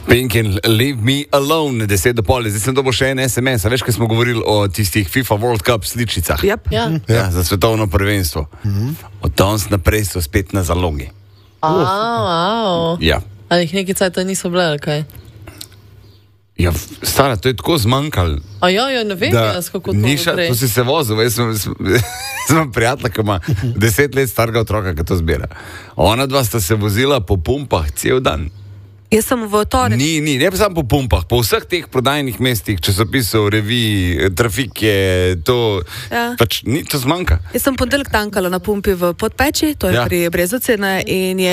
Pink and Leave Me Alone, 10:30. Zdaj sem dobil še en SMS, a veš, kaj smo govorili o tistih FIFA World Cup sličicah. Yep. Ja, za svetovno prvenstvo. Od danes naprej so spet na zalogi. Ja. Ali jih neki cajt niso bile, ali kaj? Ja, stara, to je tako zmanjkalo. Ne vem, jaz kako to naprej. To si se vozil, jaz sem prijatelj, ki ima 10 let starega otroka, ki to zbira. Ona dva sta se vozila po pumpah cel dan. Jaz sem v torek. Ne pa samo po pumpah, po vseh teh prodajnih mestih, časopisov, revij, trafike, to, pač ni to zmanjka. Jaz sem ponedeljek tankala na pumpi v Podpeči, to je pri Brezovici, in je